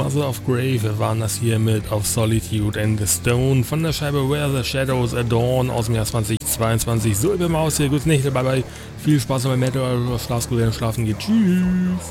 Mother of Grave waren das hier mit Of Solitude and the Stone von der Scheibe Where the Shadows Adorn aus dem Jahr 2022. So, über Maus hier, gute Nächte, bye bye. Viel Spaß beim Metal, Schlafsgut, schlafen geht. Tschüss.